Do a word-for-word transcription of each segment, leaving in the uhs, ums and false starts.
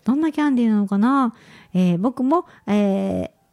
どんなキャンディーなのかな。えー、僕も、えー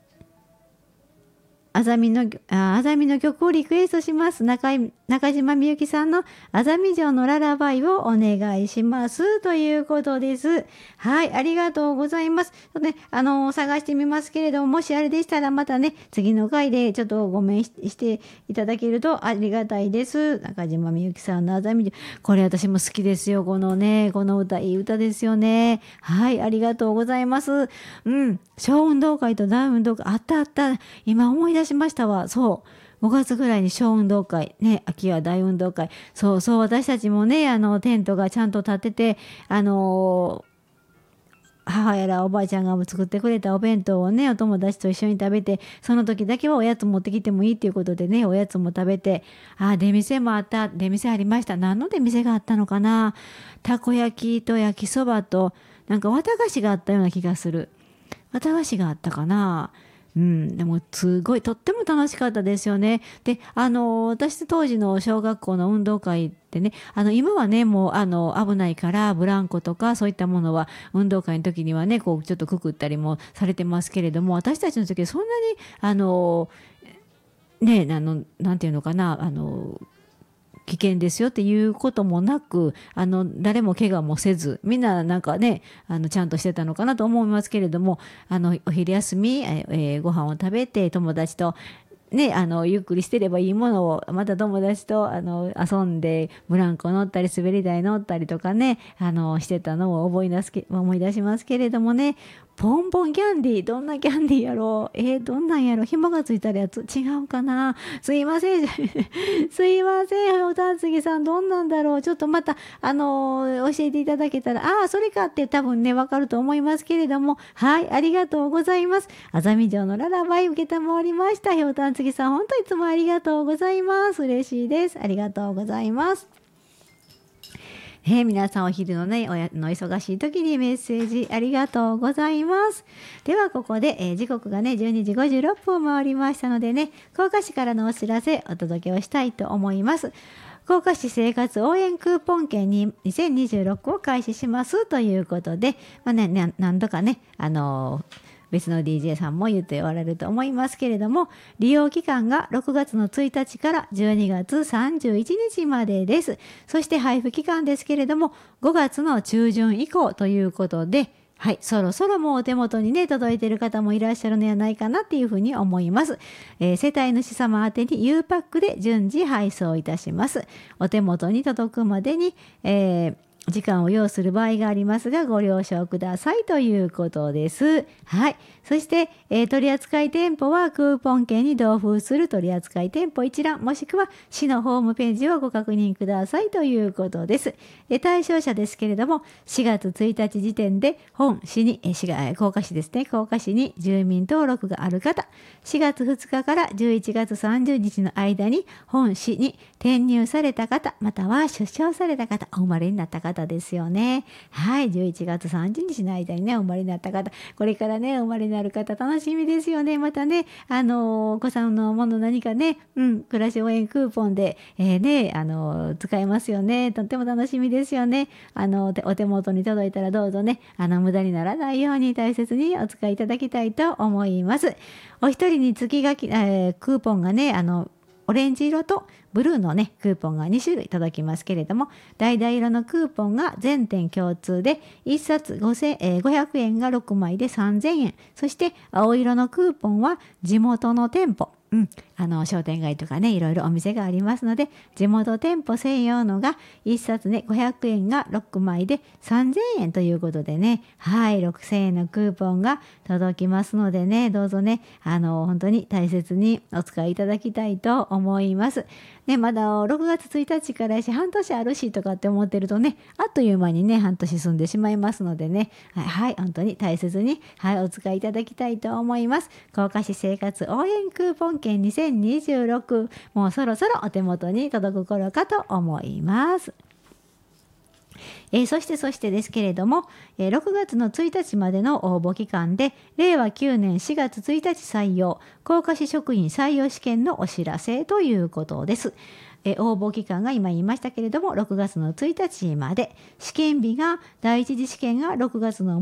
あざみの、あざみの曲をリクエストします。中井、中島みゆきさんのあざみ城のララバイをお願いします。ということです。はい、ありがとうございます。ね、あのー、探してみますけれども、もしあれでしたらまたね、次の回でちょっとごめんしていただけるとありがたいです。中島みゆきさんのあざみ城。これ私も好きですよ。このね、この歌、いい歌ですよね。はい、ありがとうございます。うん、小運動会と大運動会、あったあった。今思い出しましたわ。そうごがつぐらいに小運動会ね、秋は大運動会、そうそう、私たちもね、あのテントがちゃんと立ってて、あのー、母やらおばあちゃんが作ってくれたお弁当をね、お友達と一緒に食べて、その時だけはおやつ持ってきてもいいっていうことでね、おやつも食べて、あ、出店もあった、出店ありました。何の出店があったのかな。たこ焼きと焼きそばとなんか綿菓子があったような気がする。綿菓子があったかな。うん、でもすごいとっても楽しかったですよね。で、あの私当時の小学校の運動会ってね、あの今はねもうあの危ないからブランコとかそういったものは運動会の時にはねこうちょっとくくったりもされてますけれども、私たちの時はそんなにあのねあのなんていうのかな、あの危険ですよっていうこともなく、あの誰も怪我もせず、みんななんかねあのちゃんとしてたのかなと思いますけれども、あのお昼休み、えー、ご飯を食べて友達とね、あのゆっくりしてればいいものをまた友達とあの遊んでブランコ乗ったり滑り台乗ったりとかね、あのしてたのを思い出すけ思い出しますけれどもね。ポンポンキャンディー、どんなキャンディーやろう。えー、どんなんやろう。紐がついたやつ違うかな。すいませんすいません、おたつぎさん、どんなんだろう。ちょっとまたあのー、教えていただけたら、ああそれかって多分ねわかると思いますけれども、はい、ありがとうございます。あざみ城のララバイ受けたまわりました。ひょうたんつぎさん、本当いつもありがとうございます。嬉しいです。ありがとうございます。えー、皆さんお昼のね、おやの忙しい時にメッセージありがとうございます。ではここで、えー、時刻がねじゅうにじごじゅうろっぷんを回りましたのでね、福岡市からのお知らせお届けをしたいと思います。福岡市生活応援クーポン券ににせんにじゅうろくを開始しますということで、まあね、ね何度かね、あのー別の ディージェー さんも言っておられると思いますけれども、利用期間がろくがつのついたちからじゅうにがつさんじゅういちにちまでです。そして配布期間ですけれどもごがつの中旬以降ということで、はい、そろそろもうお手元にね届いている方もいらっしゃるのではないかなっていうふうに思います。えー、世帯主様宛てに U パックで順次配送いたします。お手元に届くまでに、えー時間を要する場合がありますがご了承くださいということです。はい。そして、えー、取扱店舗はクーポン券に同封する取扱店舗一覧もしくは市のホームページをご確認くださいということです。で対象者ですけれどもしがつついたち時点で本市に、えー、市が甲賀市ですね、甲賀市に住民登録がある方、しがつふつかからじゅういちがつさんじゅうにちの間に本市に転入された方または出生された方、お生まれになった方ですよね。はい、じゅういちがつさんじゅうにちの間にねお生まれになった方、これからねお生まれになる方楽しみですよね。またねあのお子さんのもの何かね、うん、暮らし応援クーポンで、えー、ねあの使えますよね。とっても楽しみですよね。あのお手元に届いたらどうぞね、あの無駄にならないように大切にお使いいただきたいと思います。お一人に月が、えー、クーポンがねあのオレンジ色とブルーのねクーポンがにしゅるい届きますけれども、橙色のクーポンが全店共通でいっさつごせん、えー、ごひゃくえんがろくまいでさんぜんえん、そして青色のクーポンは地元の店舗、うん、あの商店街とかねいろいろお店がありますので地元店舗専用のがいっさつねごひゃくえんがろくまいでさんぜんえんということでね、はいろくせんえんのクーポンが届きますのでね、どうぞねあの本当に大切にお使いいただきたいと思いますね。まだろくがつついたちからやし半年あるしとかって思ってるとねあっという間にね半年済んでしまいますのでね、はい、はい、本当に大切に、はい、お使いいただきたいと思います。甲賀市生活応援クーポン券にせんにじゅうろく、もうそろそろお手元に届く頃かと思います。えー、そしてそしてですけれども、えー、ろくがつのついたちまでの応募期間でれいわきゅうねんしがつついたち採用甲賀市職員採用試験のお知らせということです。え応募期間が今言いましたけれどもろくがつのついたちまで、試験日が第一次試験がろくがつの